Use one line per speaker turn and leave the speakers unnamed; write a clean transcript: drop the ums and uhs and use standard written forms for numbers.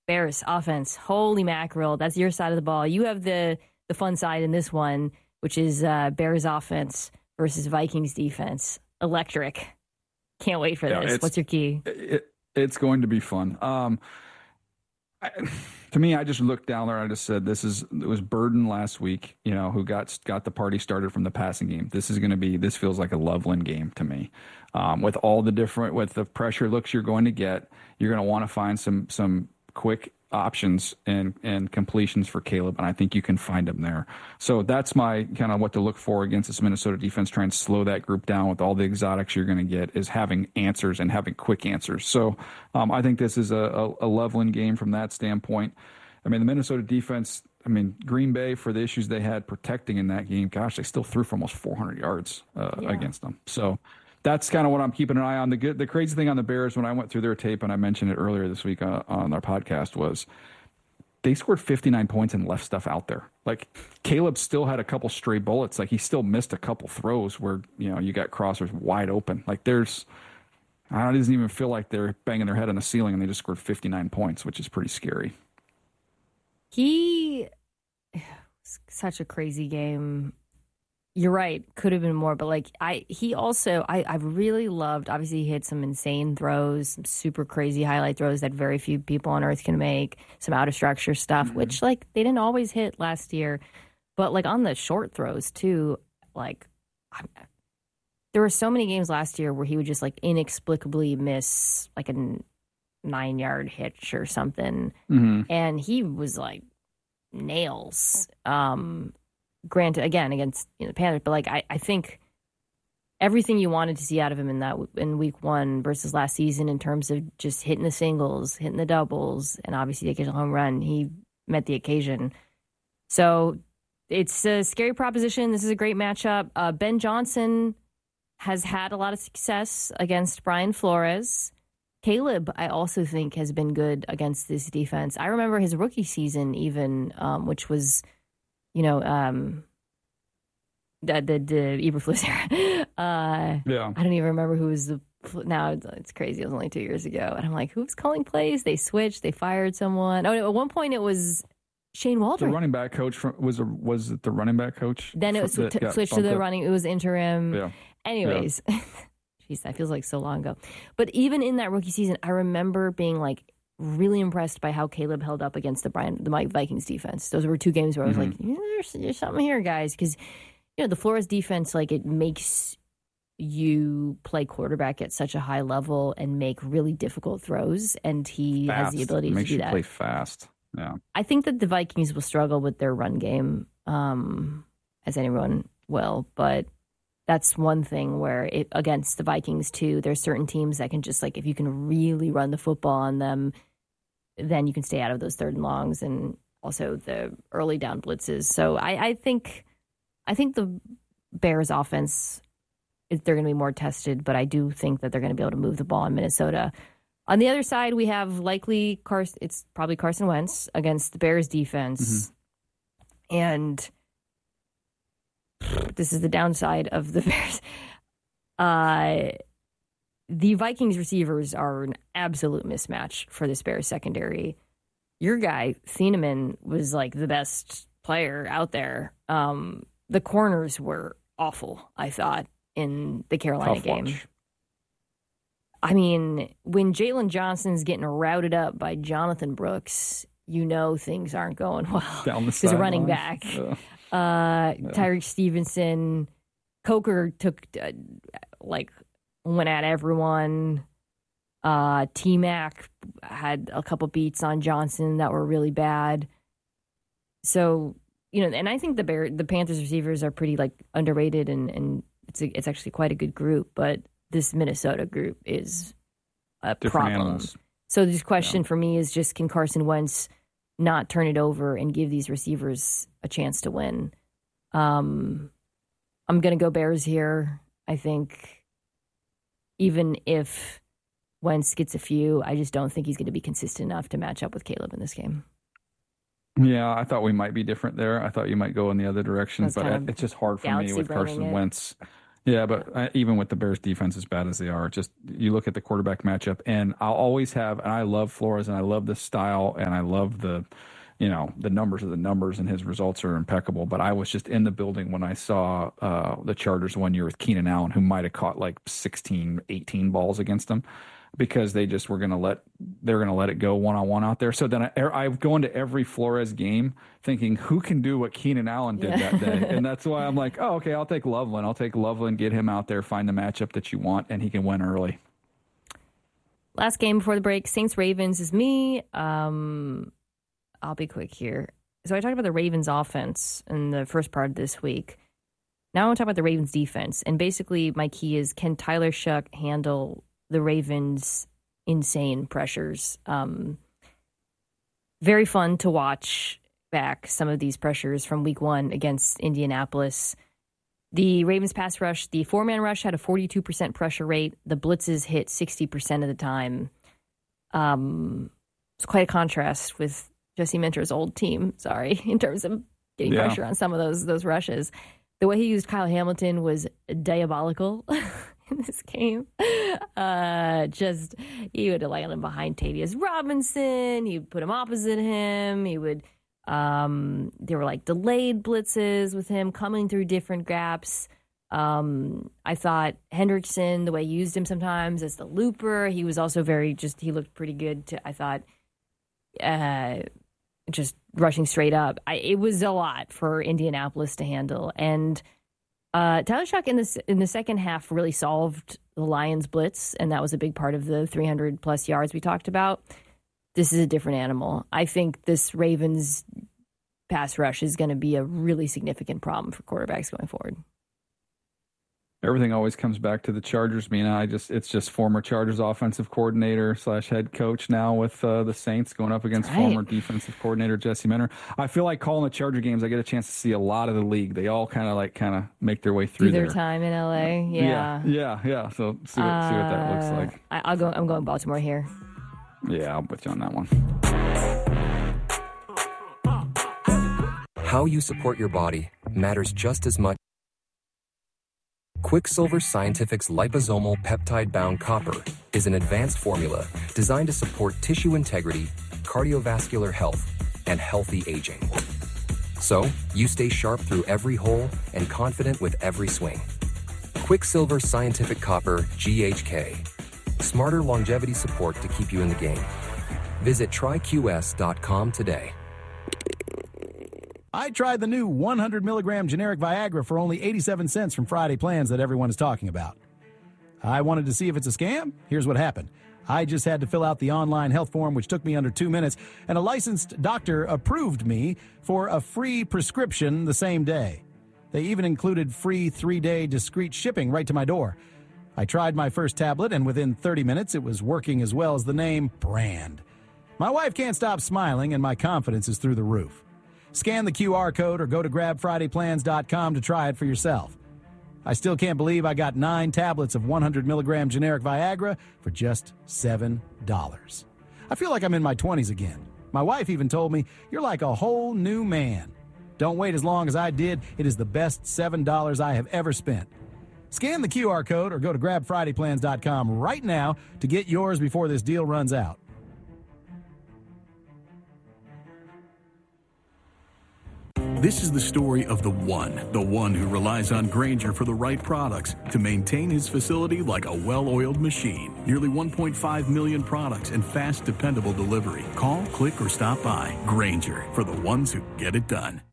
Bears offense. Holy mackerel. That's your side of the ball. You have the fun side in this one, which is Bears offense versus Vikings defense. Electric. Can't wait for this. What's your key?
It's going to be fun. To me, I just looked down there. I just said, it was Burden last week, who got the party started from the passing game. This feels like a Loveland game to me. With the pressure looks you're going to get, you're going to want to find some quick options and completions for Caleb, and I think you can find him there. So that's my kind of what to look for against this Minnesota defense. Try and slow that group down with all the exotics you're going to get, is having answers and having quick answers. So I think this is a Loveland game from that standpoint. I mean, the Minnesota defense, Green Bay, for the issues they had protecting in that game, gosh, they still threw for almost 400 yards against them. So that's kind of what I'm keeping an eye on. The crazy thing on the Bears, when I went through their tape, and I mentioned it earlier this week on our podcast, was they scored 59 points and left stuff out there. Like, Caleb still had a couple stray bullets. Like, he still missed a couple throws where, you got crossers wide open. Like, it doesn't even feel like they're banging their head on the ceiling and they just scored 59 points, which is pretty scary.
Such a crazy game. You're right. Could have been more, but I really loved, obviously he hit some insane throws, some super crazy highlight throws that very few people on earth can make, some out of structure stuff, which they didn't always hit last year. But on the short throws too, there were so many games last year where he would just inexplicably miss a 9-yard hitch or something. And he was nails. Granted, again, against the Panthers, but I think everything you wanted to see out of him in week one versus last season in terms of just hitting the singles, hitting the doubles, and obviously the occasional home run, he met the occasion. So it's a scary proposition. This is a great matchup. Ben Johnson has had a lot of success against Brian Flores. Caleb, I also think, has been good against this defense. I remember his rookie season even, which was the Eberflus era.
Yeah.
I don't even remember who was now it's crazy. It was only 2 years ago. And I'm like, who's calling plays? They switched. They fired someone. Oh, at one point it was Shane Waldron.
The running back coach was it the running back coach?
Then it was switched to the running. It was interim.
Yeah.
Anyways, jeez, that feels like so long ago. But even in that rookie season, I remember being really impressed by how Caleb held up against the Vikings defense. Those were two games where I was there's something here, guys, because the Flores defense, it makes you play quarterback at such a high level and make really difficult throws, and he has the ability to do that.
Makes you play fast. Yeah,
I think that the Vikings will struggle with their run game, as anyone will, but that's one thing where against the Vikings too, there's certain teams that can just if you can really run the football on them, then you can stay out of those third and longs and also the early down blitzes. So I think the Bears offense, they're going to be more tested, but I do think that they're going to be able to move the ball in Minnesota. On the other side, we have it's probably Carson Wentz against the Bears defense. And this is the downside of the Bears. The Vikings receivers are an absolute mismatch for this Bears secondary. Your guy, Thieneman, was the best player out there. The corners were awful, I thought, in the Carolina game. I mean, when Jalen Johnson's getting routed up by Jonathan Brooks, things aren't going well. Because a running back. Tyreek Stevenson, Coker took, went at everyone. T-Mac had a couple beats on Johnson that were really bad. So, and I think the Panthers receivers are pretty underrated, and it's actually quite a good group, but this Minnesota group is a
different
problem.
Animals.
So this question for me is just, can Carson Wentz not turn it over and give these receivers a chance to win? I'm going to go Bears here. I think even if Wentz gets a few, I just don't think he's going to be consistent enough to match up with Caleb in this game.
Yeah, I thought we might be different there. I thought you might go in the other direction, but it's just hard for me with Carson Wentz. Yeah, but even with the Bears defense as bad as they are, just you look at the quarterback matchup, and I'll always have, and I love Flores, and I love the style, and I love the numbers are the numbers, and his results are impeccable. But I was just in the building when I saw the Chargers one year with Keenan Allen, who might have caught like 16, 18 balls against them, because they just were going to let it go one-on-one out there. So then I go into every Flores game thinking, who can do what Keenan Allen did that day? And that's why I'm like, oh, okay, I'll take Loveland, get him out there, find the matchup that you want, and he can win early.
Last game before the break, Saints-Ravens is me. I'll be quick here. So I talked about the Ravens offense in the first part of this week. Now I want to talk about the Ravens defense. And basically my key is, can Tyler Shuck handle the Ravens' insane pressures? Very fun to watch back some of these pressures from week 1 against Indianapolis. The Ravens pass rush, the 4-man rush had a 42% pressure rate. The blitzes hit 60% of the time. It's quite a contrast with Jesse Minter's old team, in terms of getting pressure on some of those rushes. The way he used Kyle Hamilton was diabolical in this game. He would land him behind Tavius Robinson. He would put him opposite him. He would, there were like delayed blitzes with him coming through different gaps. I thought Hendrickson, the way he used him sometimes as the looper, he was also he looked pretty good I thought, just rushing straight up. It was a lot for Indianapolis to handle. And Tyler Shuck in the second half really solved the Lions blitz, and that was a big part of the 300-plus yards we talked about. This is a different animal. I think this Ravens pass rush is going to be a really significant problem for quarterbacks going forward.
Everything always comes back to the Chargers, Mina. It's just former Chargers offensive coordinator / head coach now with the Saints going up against former defensive coordinator Jesse Minter. I feel like calling the Charger games, I get a chance to see a lot of the league. They all kind of make their way through
their time in LA.
Yeah. So see what that looks like.
I'm going Baltimore here.
Yeah, I'm with you on that one.
How you support your body matters just as much. Quicksilver Scientific's liposomal peptide-bound copper is an advanced formula designed to support tissue integrity, cardiovascular health, and healthy aging. So, you stay sharp through every hole and confident with every swing. Quicksilver Scientific Copper GHK. Smarter longevity support to keep you in the game. Visit tryqs.com today.
I tried the new 100 milligram generic Viagra for only 87 cents from Friday Plans that everyone is talking about. I wanted to see if it's a scam. Here's what happened. I just had to fill out the online health form, which took me under 2 minutes, and a licensed doctor approved me for a free prescription the same day. They even included free 3-day discreet shipping right to my door. I tried my first tablet, and within 30 minutes, it was working as well as the name brand. My wife can't stop smiling, and my confidence is through the roof. Scan the QR code or go to grabfridayplans.com to try it for yourself. I still can't believe I got 9 tablets of 100 milligram generic Viagra for just $7. I feel like I'm in my 20s again. My wife even told me, "You're like a whole new man." Don't wait as long as I did. It is the best $7 I have ever spent. Scan the QR code or go to grabfridayplans.com right now to get yours before this deal runs out.
This is the story of the one who relies on Grainger for the right products to maintain his facility like a well-oiled machine. Nearly 1.5 million products and fast, dependable delivery. Call, click, or stop by. Grainger, for the ones who get it done.